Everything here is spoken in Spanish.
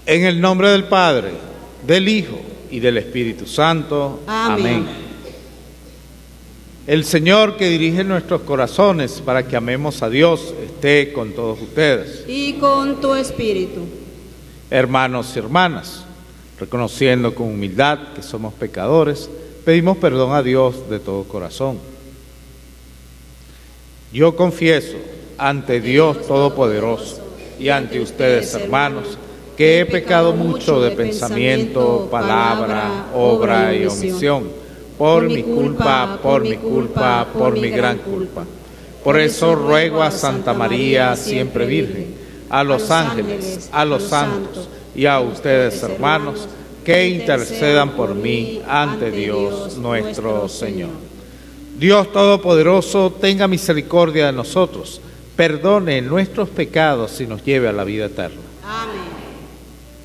En el nombre del Padre, del Hijo y del Espíritu Santo. Amén. El Señor que dirige nuestros corazones para que amemos a Dios esté con todos ustedes. Y con tu espíritu. Hermanos y hermanas, reconociendo con humildad que somos pecadores, pedimos perdón a Dios de todo corazón. Yo confieso ante Dios Todopoderoso y ante ustedes, hermanos, que he pecado mucho de pensamiento, palabra, obra y omisión, por mi culpa, por mi gran culpa. Por eso ruego a Santa María, siempre Virgen, a los ángeles, a los santos y a ustedes, hermanos, que intercedan por mí ante Dios nuestro Señor. Dios Todopoderoso, tenga misericordia de nosotros, perdone nuestros pecados y nos lleve a la vida eterna.